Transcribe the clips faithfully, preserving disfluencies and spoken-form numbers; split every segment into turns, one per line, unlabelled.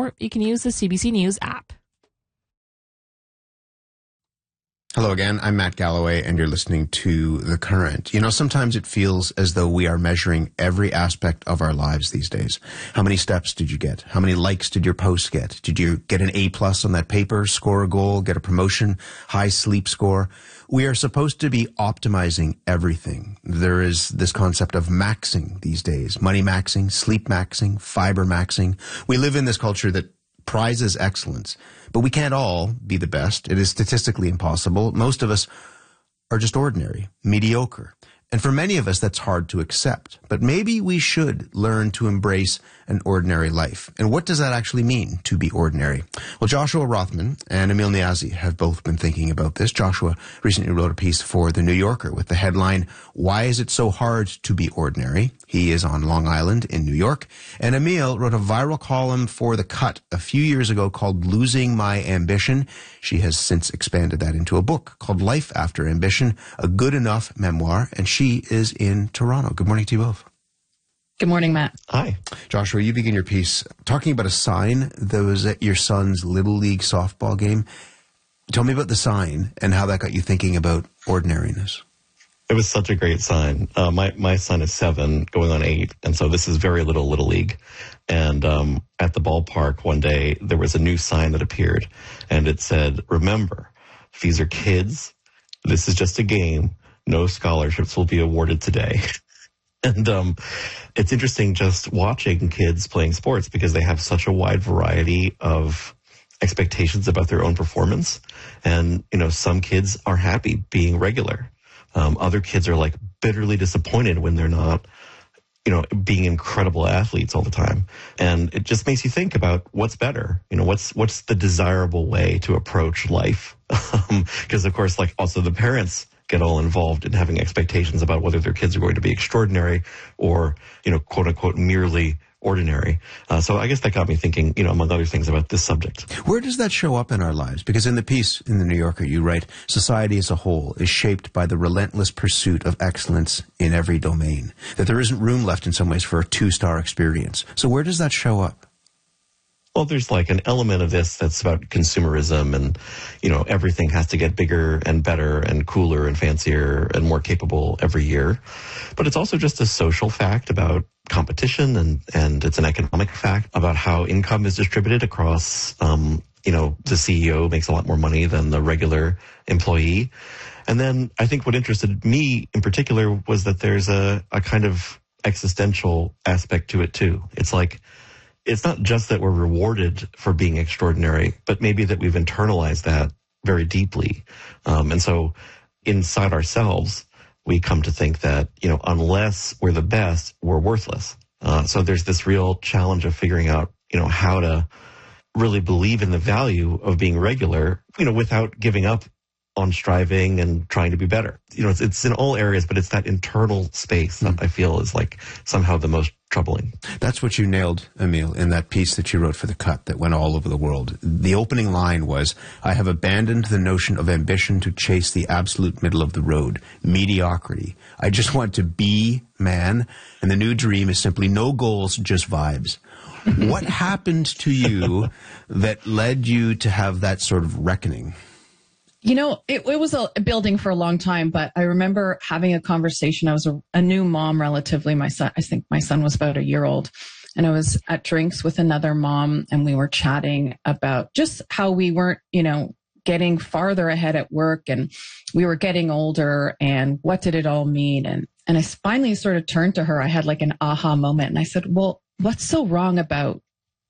or you can use the C B C News app.
Hello again, I'm Matt Galloway, and you're listening to The Current. You know, sometimes it feels as though we are measuring every aspect of our lives these days. How many steps did you get? How many likes did your post get? Did you get an A plus on that paper, score a goal, get a promotion, high sleep score? We are supposed to be optimizing everything. There is this concept of maxing these days. Money maxing, sleep maxing, fiber maxing. We live in this culture that prizes excellence, but we can't all be the best. It is statistically impossible. Most of us are just ordinary, mediocre. And for many of us, that's hard to accept. But maybe we should learn to embrace an ordinary life. And what does that actually mean, to be ordinary? Well, Joshua Rothman and Emil Niazi have both been thinking about this. Joshua recently wrote a piece for The New Yorker with the headline, "Why is it so hard to be ordinary?" He is on Long Island in New York. And Emil wrote a viral column for The Cut a few years ago called Losing My Ambition. She has since expanded that into a book called Life After Ambition, a good enough memoir. And she is in Toronto. Good morning to you both.
Good morning, Matt.
Hi. Joshua, you begin your piece talking about a sign that was at your son's Little League softball game. Tell me about the sign and how that got you thinking about ordinariness.
It was such a great sign. Uh, my, my son is seven, going on eight, and so this is very little Little League. And um, at the ballpark one day, there was a new sign that appeared, and it said, "Remember, these are kids. This is just a game. No scholarships will be awarded today." And um, it's interesting just watching kids playing sports because they have such a wide variety of expectations about their own performance. And, you know, some kids are happy being regular. Um, other kids are like bitterly disappointed when they're not, you know, being incredible athletes all the time. And it just makes you think about what's better. You know, what's what's the desirable way to approach life? Because, of course, like also the parents get all involved in having expectations about whether their kids are going to be extraordinary or, you know, quote unquote, merely ordinary. Uh, so I guess that got me thinking, you know, among other things about this subject.
Where does that show up in our lives? Because in the piece in The New Yorker, you write, society as a whole is shaped by the relentless pursuit of excellence in every domain, that there isn't room left in some ways for a two-star experience. So where does that show up?
Well, there's like an element of this that's about consumerism and, you know, everything has to get bigger and better and cooler and fancier and more capable every year. But it's also just a social fact about competition, and, and it's an economic fact about how income is distributed across, um, you know, the C E O makes a lot more money than the regular employee. And then I think what interested me in particular was that there's a, a kind of existential aspect to it too. It's like, it's not just that we're rewarded for being extraordinary, but maybe that we've internalized that very deeply. Um, and so inside ourselves, we come to think that, you know, unless we're the best, we're worthless. Uh, so there's this real challenge of figuring out, you know, how to really believe in the value of being regular, you know, without giving up on striving and trying to be better. You know, it's, it's in all areas, but it's that internal space that mm. I feel is like somehow the most troubling.
That's what you nailed, Emil, in that piece that you wrote for The Cut that went all over the world. The opening line was, "I have abandoned the notion of ambition to chase the absolute middle of the road, mediocrity. I just want to be man, and the new dream is simply no goals, just vibes." What happened to you that led you to have that sort of reckoning?
You know, it, it was a building for a long time, but I remember having a conversation. I was a, a new mom relatively. My son, I think my son was about a year old, and I was at drinks with another mom, and we were chatting about just how we weren't, you know, getting farther ahead at work, and we were getting older, and what did it all mean? And, and I finally sort of turned to her. I had like an aha moment, and I said, well, what's so wrong about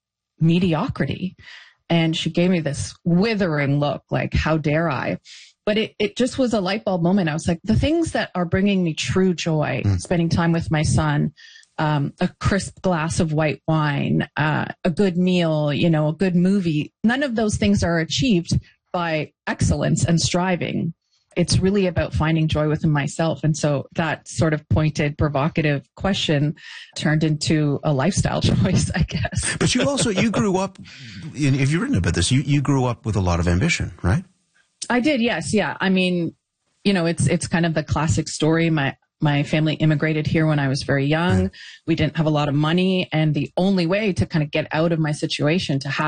mediocrity? And she gave me this withering look, like, how dare I? But it, it just was a light bulb moment. I was like, the things that are bringing me true joy, mm. spending time with my son, um, a crisp glass of white wine, uh, a good meal, you know, a good movie, none of those things are achieved by excellence and striving. It's really about finding joy within myself. And so that sort of pointed, provocative question turned into a lifestyle choice, I guess.
But you also, you grew up, if you've written about this, you, you grew up with a lot of ambition, right?
I did, yes. Yeah. I mean, you know, it's it's kind of the classic story. My my family immigrated here when I was very young. Mm. We didn't have a lot of money. And the only way to kind of get out of my situation, to have